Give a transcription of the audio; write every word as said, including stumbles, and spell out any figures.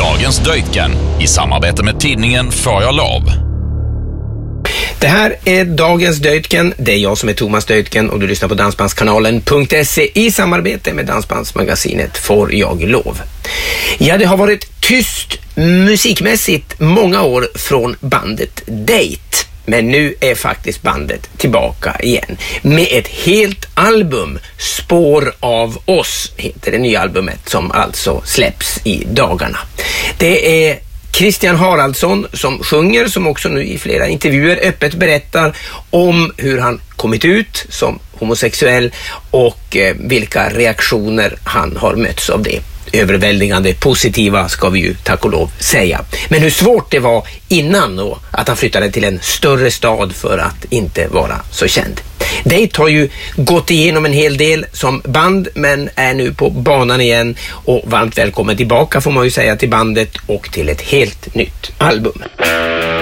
Dagens Döjtgen i samarbete med tidningen Får jag lov. Det här är Dagens Döjtgen. Det är jag som är Thomas Döjtgen och du lyssnar på dansbandskanalen punkt se i samarbete med dansbandsmagasinet Får jag lov. Ja, det har varit tyst musikmässigt många år från bandet Date. Men nu är faktiskt bandet tillbaka igen med ett helt album. Spår av oss heter det nya albumet som alltså släpps i dagarna. Det är Christian Haraldsson som sjunger, som också nu i flera intervjuer öppet berättar om hur han kommit ut som homosexuell och eh, vilka reaktioner han har mötts av det. Överväldigande positiva ska vi ju tack och lov säga. Men hur svårt det var innan då att han flyttade till en större stad för att inte vara så känd. Date har ju gått igenom en hel del som band men är nu på banan igen och varmt välkommen tillbaka får man ju säga till bandet och till ett helt nytt album.